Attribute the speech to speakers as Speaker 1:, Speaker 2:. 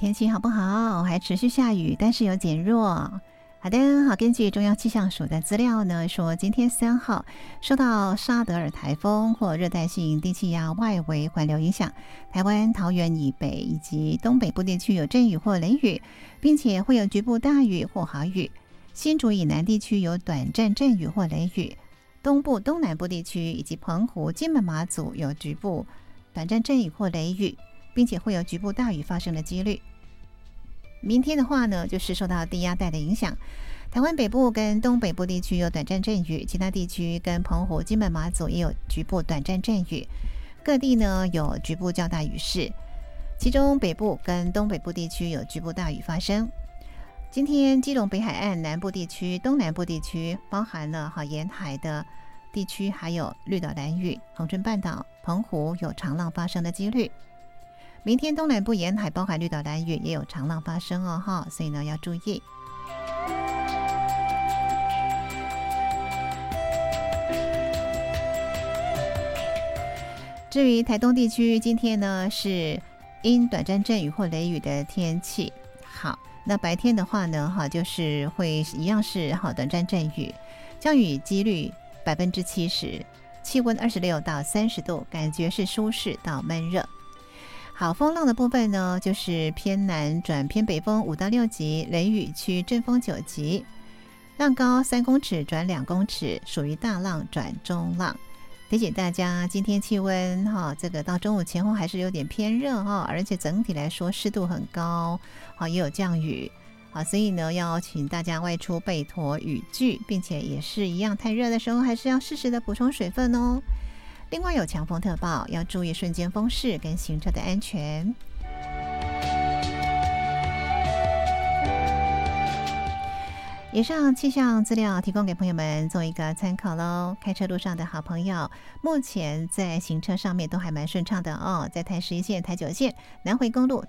Speaker 1: 天气好不好？还持续下雨，但是有减弱。好的，好，根据中央气象署的资料呢，说今天3号受到沙德尔台风或热带性低气压外围环流影响，台湾桃园以北以及东北部地区有阵雨或雷雨，并且会有局部大雨或豪雨。新竹以南地区有短暂阵雨或雷雨，东部东南部地区以及澎湖、金门、马祖有局部短暂阵雨或雷雨，并且会有局部大雨发生的几率。明天的话呢，就是受到低压带的影响，台湾北部跟东北部地区有短暂阵雨，其他地区跟澎湖、金门、马祖也有局部短暂阵雨，各地呢有局部较大雨势，其中北部跟东北部地区有局部大雨发生。今天基隆北海岸南部地区、东南部地区，包含了沿海的地区，还有绿岛、兰屿、恒春半岛、澎湖有长浪发生的几率。明天东南部沿海包含绿岛、兰屿也有长浪发生哦，所以呢要注意。至于台东地区，今天呢是因短暂阵雨或雷雨的天气。好，那白天的话呢，就是会一样是短暂阵雨，降雨几率70%，气温26到30度，感觉是舒适到闷热。好，风浪的部分呢，就是偏南转偏北风5到6级，雷雨区阵风9级，浪高3公尺转2公尺，属于大浪转中浪。提醒大家，今天气温这个到中午前后还是有点偏热而且整体来说湿度很高，也有降雨，所以呢要请大家外出备妥雨具，并且也是一样，太热的时候还是要适时的补充水分哦。另外有强风特报，要注意瞬间风势跟行车的安全。以上气象资料提供给朋友们做一个参考咯。开车路上的好朋友，目前在行车上面都还蛮顺畅的哦。在台11线、台9线、南回公路、